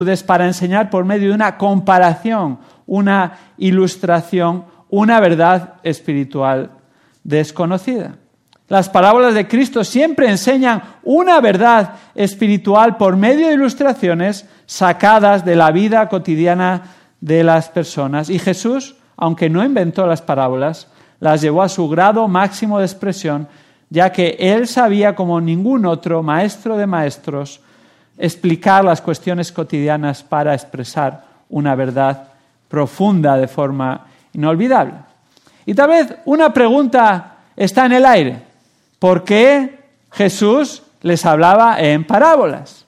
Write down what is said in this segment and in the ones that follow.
para enseñar por medio de una comparación, una ilustración, una verdad espiritual desconocida. Las parábolas de Cristo siempre enseñan una verdad espiritual por medio de ilustraciones sacadas de la vida cotidiana de las personas. Y Jesús, aunque no inventó las parábolas, las llevó a su grado máximo de expresión, ya que Él sabía como ningún otro maestro de maestros explicar las cuestiones cotidianas para expresar una verdad profunda de forma inolvidable. Y tal vez una pregunta está en el aire. ¿Por qué Jesús les hablaba en parábolas?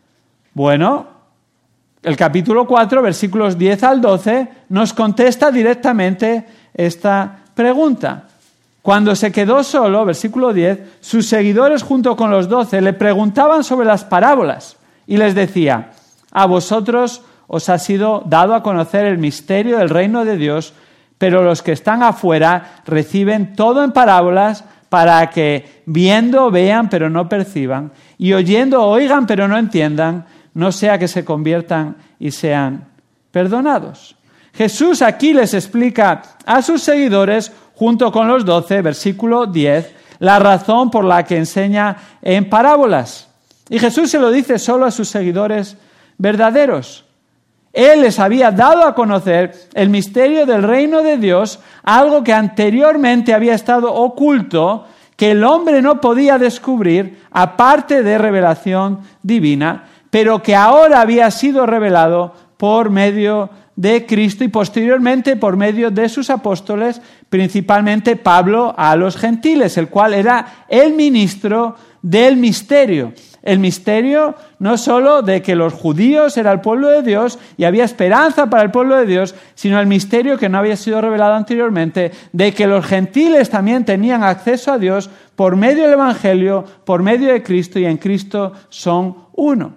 Bueno, el capítulo 4, versículos 10 al 12, nos contesta directamente esta pregunta. Cuando se quedó solo, versículo 10, sus seguidores junto con los 12 le preguntaban sobre las parábolas y les decía: a vosotros os ha sido dado a conocer el misterio del reino de Dios, pero los que están afuera reciben todo en parábolas para que viendo vean pero no perciban y oyendo oigan pero no entiendan, no sea que se conviertan y sean perdonados. Jesús aquí les explica a sus seguidores, junto con los 12, versículo 10, la razón por la que enseña en parábolas. Y Jesús se lo dice solo a sus seguidores verdaderos. Él les había dado a conocer el misterio del reino de Dios, algo que anteriormente había estado oculto, que el hombre no podía descubrir aparte de revelación divina, pero que ahora había sido revelado por medio de Cristo y posteriormente por medio de sus apóstoles, principalmente Pablo a los gentiles, el cual era el ministro del misterio. El misterio no solo de que los judíos eran el pueblo de Dios y había esperanza para el pueblo de Dios, sino el misterio que no había sido revelado anteriormente, de que los gentiles también tenían acceso a Dios por medio del Evangelio, por medio de Cristo, y en Cristo son uno.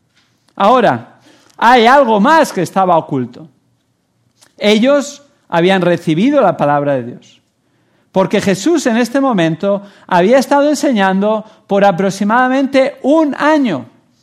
Ahora, hay algo más que estaba oculto. Ellos habían recibido la palabra de Dios, porque Jesús en este momento había estado enseñando por aproximadamente un año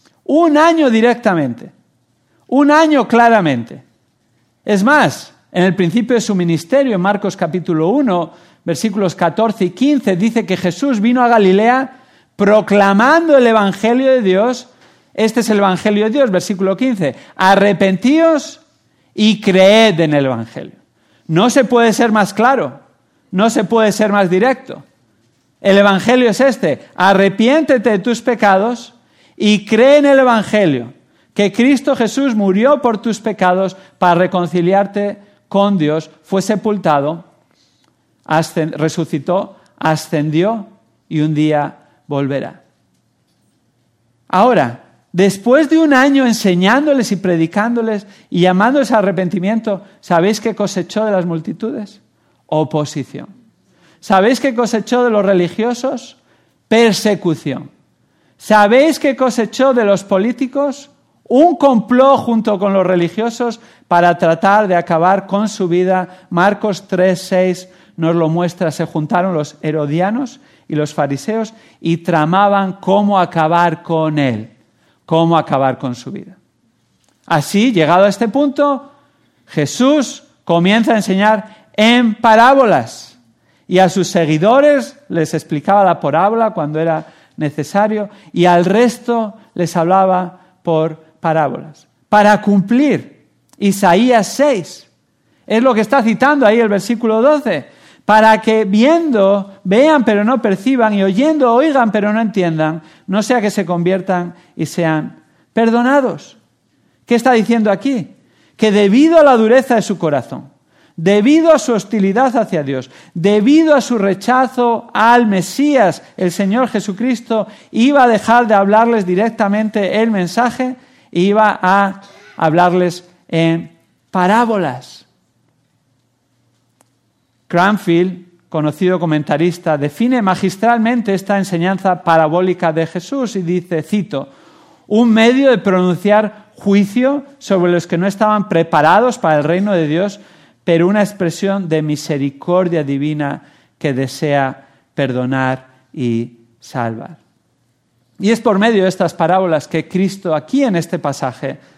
directamente, un año claramente. Es más, en el principio de su ministerio, en Marcos capítulo 1, versículos 14 y 15, dice que Jesús vino a Galilea proclamando el Evangelio de Dios. Este es el Evangelio de Dios, versículo 15. Arrepentíos y creed en el Evangelio. No se puede ser más claro, no se puede ser más directo. El Evangelio es este: arrepiéntete de tus pecados y cree en el Evangelio, que Cristo Jesús murió por tus pecados para reconciliarte con Dios, fue sepultado, resucitó, ascendió y un día volverá. Ahora, después de un año enseñándoles y predicándoles y llamándoles al arrepentimiento, ¿sabéis qué cosechó de las multitudes? Oposición. ¿Sabéis qué cosechó de los religiosos? Persecución. ¿Sabéis qué cosechó de los políticos? Un complot junto con los religiosos para tratar de acabar con su vida. Marcos 3:6 nos lo muestra. Se juntaron los herodianos y los fariseos y tramaban cómo acabar con él, cómo acabar con su vida. Así, llegado a este punto, Jesús comienza a enseñar en parábolas y a sus seguidores les explicaba la parábola cuando era necesario y al resto les hablaba por parábolas para cumplir Isaías 6. Es lo que está citando ahí el versículo 12. Para que viendo vean pero no perciban y oyendo oigan pero no entiendan, no sea que se conviertan y sean perdonados. ¿Qué está diciendo aquí? Que debido a la dureza de su corazón, debido a su hostilidad hacia Dios, debido a su rechazo al Mesías, el Señor Jesucristo, iba a dejar de hablarles directamente el mensaje e iba a hablarles en parábolas. Cranfield, conocido comentarista, define magistralmente esta enseñanza parabólica de Jesús y dice, cito, un medio de pronunciar juicio sobre los que no estaban preparados para el reino de Dios, pero una expresión de misericordia divina que desea perdonar y salvar. Y es por medio de estas parábolas que Cristo aquí en este pasaje